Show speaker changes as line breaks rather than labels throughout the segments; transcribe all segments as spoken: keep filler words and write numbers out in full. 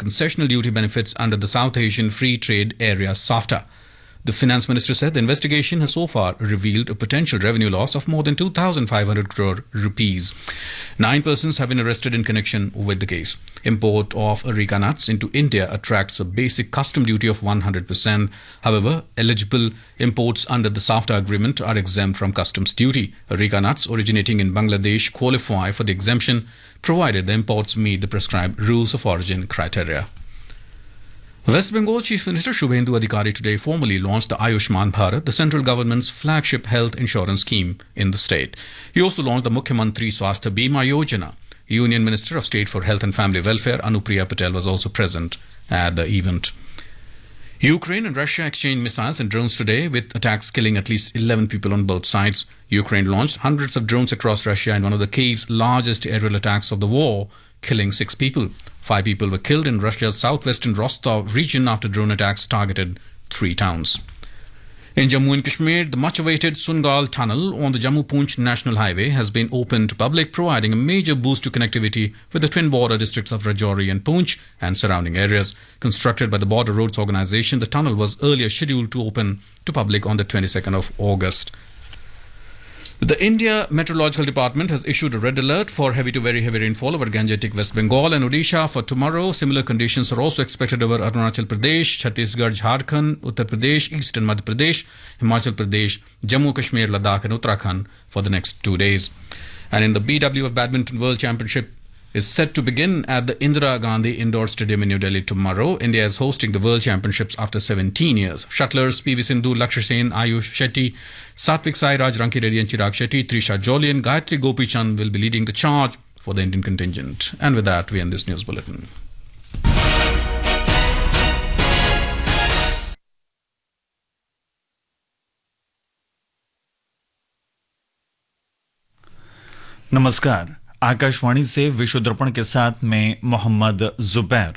concessional duty benefits under the South Asian Free Trade Area SAFTA. The finance minister said the investigation has so far revealed a potential revenue loss of more than two thousand five hundred crore rupees. Nine persons have been arrested in connection with the case. Import of areca nuts into India attracts a basic custom duty of one hundred percent. However, eligible imports under the SAFTA agreement are exempt from customs duty. Areca nuts originating in Bangladesh qualify for the exemption provided the imports meet the prescribed rules of origin criteria. West Bengal Chief Minister Shubhendu Adhikari today formally launched the Ayushman Bharat, the central government's flagship health insurance scheme in the state. He also launched the Mukhyamantri Swasthya Bima Yojana. Union Minister of State for Health and Family Welfare Anupriya Patel was also present at the event. Ukraine and Russia exchanged missiles and drones today, with attacks killing at least eleven people on both sides. Ukraine launched hundreds of drones across Russia in one of the Kyiv's largest aerial attacks of the war, killing six people. Five people were killed in Russia's southwestern Rostov region after drone attacks targeted three towns. In Jammu and Kashmir, the much-awaited Sungal Tunnel on the Jammu-Poonch National Highway has been opened to public, providing a major boost to connectivity with the twin border districts of Rajouri and Poonch and surrounding areas. Constructed by the Border Roads Organisation, the tunnel was earlier scheduled to open to public on the twenty-second of August. The India Meteorological Department has issued a red alert for heavy to very heavy rainfall over Gangetic West Bengal and Odisha for tomorrow. Similar conditions are also expected over Arunachal Pradesh, Chhattisgarh, Jharkhand, Uttar Pradesh, Eastern Madhya Pradesh, Himachal Pradesh, Jammu Kashmir, Ladakh and Uttarakhand for the next two days. And in the B W F Badminton World Championship is set to begin at the Indira Gandhi Indoor Stadium in New Delhi tomorrow. India is hosting the World Championships after seventeen years. Shuttlers P V Sindhu, Lakshya Sen, Ayush Shetty, Satvik Sairaj, Ranki Reddy and Chirag Shetty, Trisha Joly and Gayatri Gopichand will be leading the charge for the Indian contingent. And with that, we end this news bulletin.
नमस्कार, आकाशवाणी से विश्व दर्पण के साथ मैं मोहम्मद जुबैर।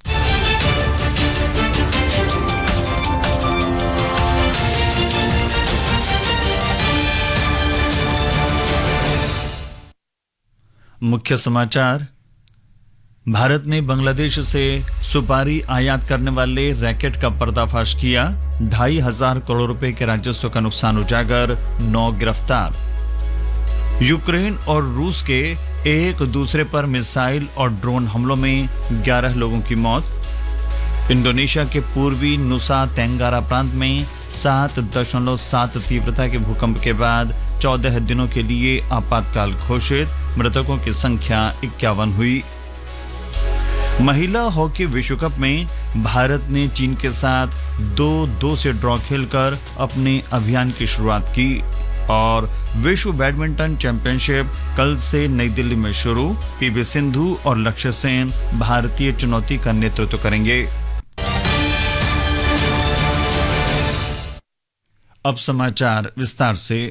मुख्य समाचार। भारत ने बांग्लादेश से सुपारी आयात करने वाले रैकेट का पर्दाफाश किया। ढाई हजार करोड़ रुपए के राजस्व का नुकसान उजागर, नौ गिरफ्तार। यूक्रेन और रूस के एक दूसरे पर मिसाइल और ड्रोन हमलों में ग्यारह लोगों की मौत। इंडोनेशिया के पूर्वी नुसा तेंगारा प्रांत में सात दशमलव सात तीव्रता के भूकंप के बाद चौदह दिनों के लिए आपातकाल घोषित। मृतकों की संख्या इक्यावन हुई। महिला हॉकी विश्व कप में भारत ने चीन के साथ दो दो से ड्रॉ खेलकर अपने अभियान की शुरुआत की। और विश्व बैडमिंटन चैंपियनशिप कल से नई दिल्ली में शुरू। पीवी सिंधु और लक्ष्य सेन भारतीय चुनौती का नेतृत्व करेंगे। अब समाचार विस्तार से।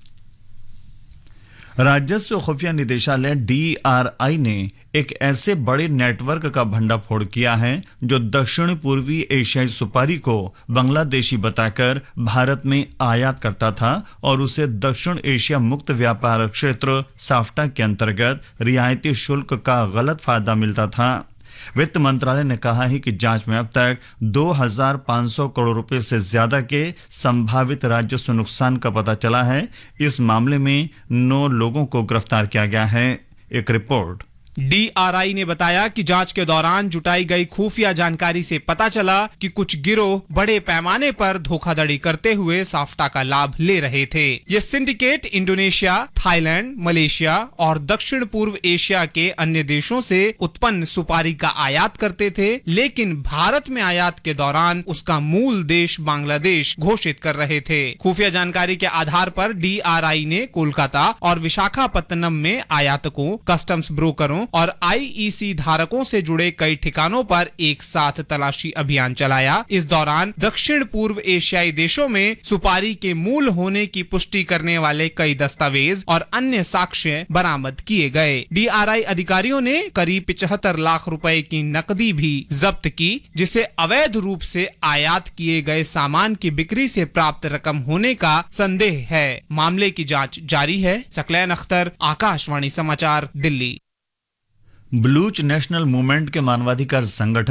राजस्व खुफिया निदेशालय डी आर आई ने एक ऐसे बड़े नेटवर्क का भंडाफोड़ किया है जो दक्षिण पूर्वी एशियाई सुपारी को बांग्लादेशी बताकर भारत में आयात करता था और उसे दक्षिण एशिया मुक्त व्यापार क्षेत्र साफ्टा के अंतर्गत रियायती शुल्क का गलत फायदा मिलता था। वित्त मंत्रालय ने कहा है कि जांच में अब तक दो हज़ार पाँच सौ करोड़ रुपए से ज्यादा के संभावित राजस्व नुकसान का पता चला है। इस मामले में नौ लोगों को गिरफ्तार किया गया है। एक रिपोर्ट।
डी आर आई ने बताया कि जांच के दौरान जुटाई गई खुफिया जानकारी से पता चला कि कुछ गिरोह बड़े पैमाने पर धोखाधड़ी करते हुए साफ्टा का लाभ ले रहे थे। ये सिंडिकेट इंडोनेशिया, थाईलैंड, मलेशिया और दक्षिण पूर्व एशिया के अन्य देशों से उत्पन्न सुपारी का आयात करते थे, लेकिन भारत में आयात के दौरान उसका मूल देश बांग्लादेश घोषित कर रहे थे। खुफिया जानकारी के आधार पर डी आर आई ने कोलकाता और विशाखापत्तनम में आयातकों, कस्टम्स ब्रोकरों और आई ई सी धारकों से जुड़े कई ठिकानों पर एक साथ तलाशी अभियान चलाया। इस दौरान दक्षिण पूर्व एशियाई देशों में सुपारी के मूल होने की पुष्टि करने वाले कई दस्तावेज और अन्य साक्ष्य बरामद किए गए। डी आर आई अधिकारियों ने करीब पिचहत्तर लाख रुपए की नकदी भी जब्त की, जिसे अवैध रूप से आयात किए गए सामान की बिक्री से प्राप्त रकम होने का संदेह है। मामले की जांच जारी है। सकलैन अख्तर, आकाशवाणी समाचार, दिल्ली।
बलूच नेशनल मूवमेंट के मानवाधिकार संगठन